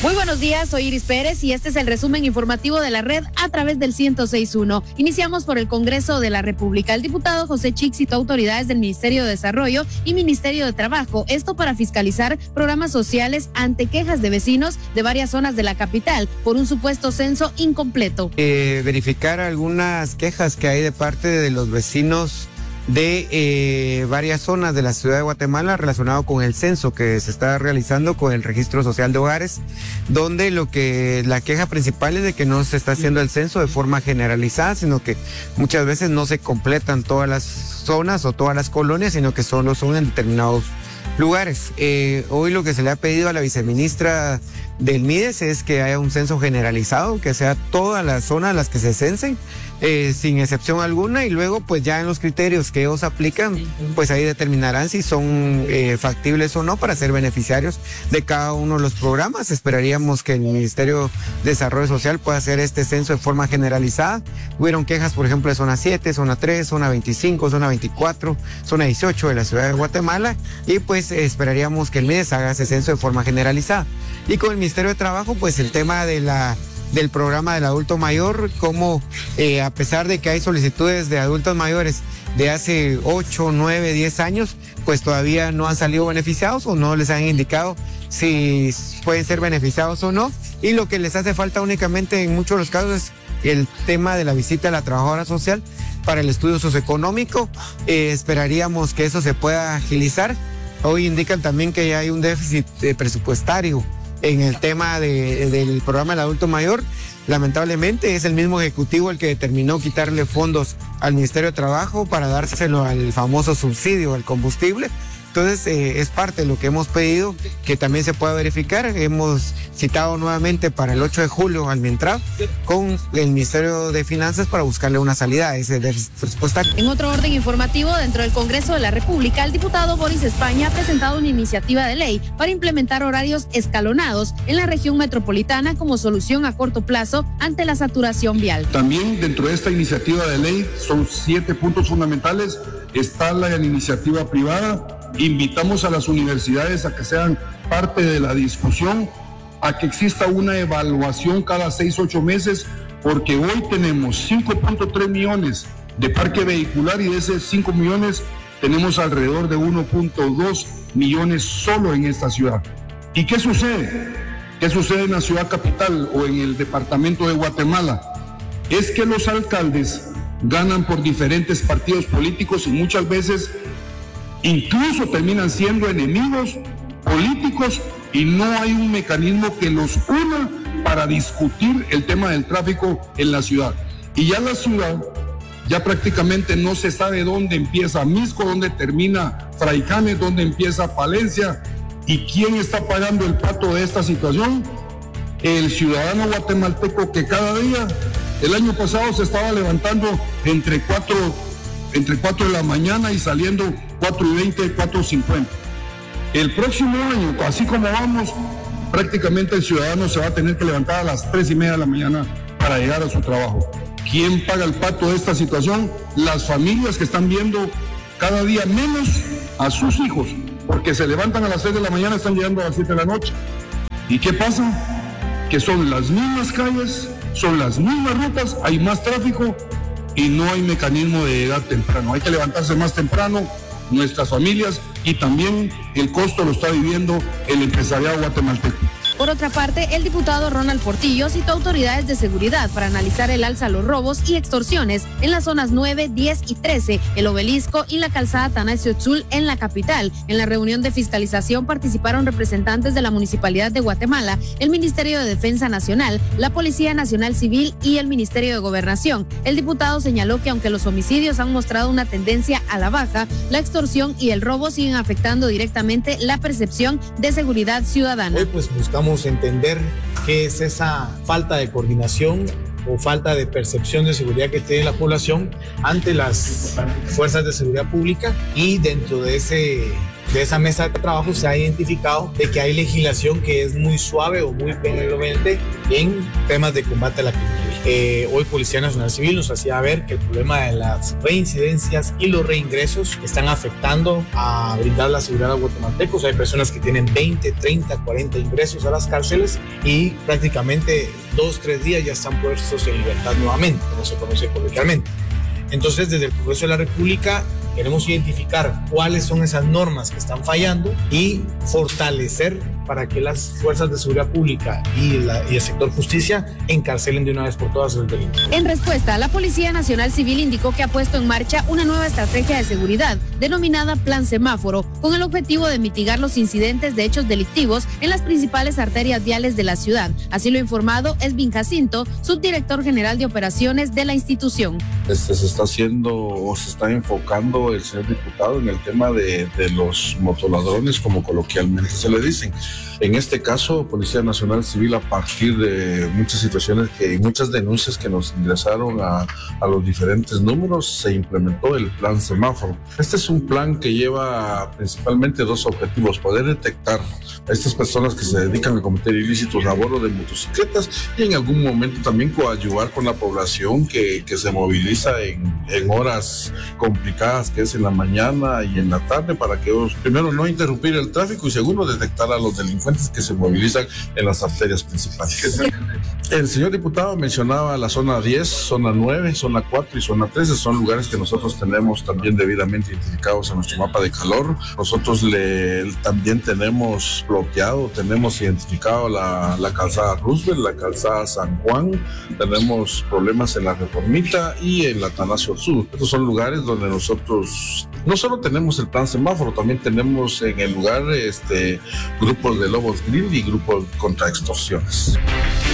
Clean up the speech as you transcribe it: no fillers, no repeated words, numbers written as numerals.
Muy buenos días, soy Iris Pérez y este es el resumen informativo de la red a través del 106.1. Iniciamos por el Congreso de la República. El diputado José Chix citó autoridades del Ministerio de Desarrollo y Ministerio de Trabajo, esto para fiscalizar programas sociales ante quejas de vecinos de varias zonas de la capital por un supuesto censo incompleto. Verificar algunas quejas que hay de parte de los vecinos de varias zonas de la ciudad de Guatemala relacionado con el censo que se está realizando con el registro social de hogares, donde la queja principal es de que no se está haciendo el censo de forma generalizada, sino que muchas veces no se completan todas las zonas o todas las colonias, sino que solo son en determinados lugares. Hoy lo que se le ha pedido a la viceministra del MIDES es que haya un censo generalizado, que sea todas las zonas las que se censen, sin excepción alguna, y luego pues ya en los criterios que ellos aplican, pues ahí determinarán si son factibles o no para ser beneficiarios de cada uno de los programas. Esperaríamos que el Ministerio de Desarrollo Social pueda hacer este censo de forma generalizada. Hubieron quejas, por ejemplo, de zona 7, zona 3, zona 25, zona 24, zona 18 de la ciudad de Guatemala, y pues esperaríamos que el MIDES haga ese censo de forma generalizada. Y con el Ministerio de Trabajo, pues el tema del programa del adulto mayor, como a pesar de que hay solicitudes de adultos mayores de hace 8, 9, 10 años, pues todavía no han salido beneficiados o no les han indicado si pueden ser beneficiados o no. Y lo que les hace falta únicamente en muchos de los casos es el tema de la visita a la trabajadora social para el estudio socioeconómico. Esperaríamos que eso se pueda agilizar. Hoy indican también que hay un déficit presupuestario en el tema del programa del adulto mayor. Lamentablemente es el mismo ejecutivo el que determinó quitarle fondos al Ministerio de Trabajo para dárselo al famoso subsidio al combustible. Entonces es parte de lo que hemos pedido que también se pueda verificar. Hemos citado nuevamente para el 8 de julio al Mintrav con el Ministerio de Finanzas para buscarle una salida a ese déficit presupuestario. En otro orden informativo, dentro del Congreso de la República, el diputado Boris España ha presentado una iniciativa de ley para implementar horarios escalonados en la región metropolitana como solución a corto plazo ante la saturación vial. También dentro de esta iniciativa de ley son 7 puntos fundamentales. Está la iniciativa privada. Invitamos a las universidades a que sean parte de la discusión, a que exista una evaluación cada 6, 8 meses, porque hoy tenemos 5.3 millones de parque vehicular y de esos 5 millones tenemos alrededor de 1.2 millones solo en esta ciudad. ¿Y qué sucede? ¿Qué sucede en la ciudad capital o en el departamento de Guatemala? Es que los alcaldes ganan por diferentes partidos políticos y muchas veces incluso terminan siendo enemigos políticos y no hay un mecanismo que los una para discutir el tema del tráfico en la ciudad. Y ya la ciudad, ya prácticamente no se sabe dónde empieza Misco, dónde termina Fraijanes, dónde empieza Palencia y quién está pagando el pato de esta situación. El ciudadano guatemalteco que cada día, el año pasado se estaba levantando entre 4 de la mañana y saliendo 4:20, 4:50. El próximo año, así como vamos, prácticamente el ciudadano se va a tener que levantar a las 3:30 de la mañana para llegar a su trabajo. ¿Quién paga el pato de esta situación? Las familias que están viendo cada día menos a sus hijos, porque se levantan a las 6 de la mañana, están llegando a las 7 de la noche. ¿Y qué pasa? Que son las mismas calles, son las mismas rutas, hay más tráfico y no hay mecanismo de llegar temprano. Hay que levantarse más temprano, nuestras familias, y también el costo lo está viviendo el empresariado guatemalteco. Por otra parte, el diputado Ronald Portillo citó autoridades de seguridad para analizar el alza a los robos y extorsiones en las zonas 9, 10 y 13, el Obelisco y la calzada Tanasio Tzul en la capital. En la reunión de fiscalización participaron representantes de la Municipalidad de Guatemala, el Ministerio de Defensa Nacional, la Policía Nacional Civil y el Ministerio de Gobernación. El diputado señaló que aunque los homicidios han mostrado una tendencia a la baja, la extorsión y el robo siguen afectando directamente la percepción de seguridad ciudadana. Hoy pues buscamos entender qué es esa falta de coordinación o falta de percepción de seguridad que tiene la población ante las fuerzas de seguridad pública, y dentro de esa mesa de trabajo se ha identificado de que hay legislación que es muy suave o muy benevolente en temas de combate a la criminalidad. Hoy Policía Nacional Civil nos hacía ver que el problema de las reincidencias y los reingresos están afectando a brindar la seguridad a guatemaltecos. Hay personas que tienen 20, 30, 40 ingresos a las cárceles y prácticamente 2-3 días ya están puestos en libertad nuevamente, como se conoce coloquialmente. Entonces, desde el Congreso de la República queremos identificar cuáles son esas normas que están fallando y fortalecer para que las fuerzas de seguridad pública y el sector justicia encarcelen de una vez por todas el delito. En respuesta, la Policía Nacional Civil indicó que ha puesto en marcha una nueva estrategia de seguridad denominada Plan Semáforo, con el objetivo de mitigar los incidentes de hechos delictivos en las principales arterias viales de la ciudad. Así lo ha informado Esvin Jacinto, subdirector general de operaciones de la institución. Se está haciendo o se está enfocando el señor diputado en el tema de los motoladrones, como coloquialmente se le dicen. En este caso, Policía Nacional Civil, a partir de muchas situaciones y muchas denuncias que nos ingresaron a los diferentes números, se implementó el Plan Semáforo. Este es un plan que lleva principalmente dos objetivos: poder detectar a estas personas que se dedican a cometer ilícitos a bordo de motocicletas y en algún momento también coadyuvar con la población que se moviliza en horas complicadas, que es en la mañana y en la tarde, para que primero no interrumpir el tráfico y segundo detectar a los delincuentes que se movilizan en las arterias principales. El señor diputado mencionaba la zona 10, zona 9, zona 4 y zona 13. Son lugares que nosotros tenemos también debidamente identificados en nuestro mapa de calor. Nosotros también tenemos bloqueado, tenemos identificado la calzada Roosevelt, la calzada San Juan, tenemos problemas en la Reformita y en la Atanasio Sur. Estos son lugares donde nosotros no solo tenemos el Plan Semáforo, también tenemos en el lugar grupos de Lobos Grill y grupos contra extorsiones.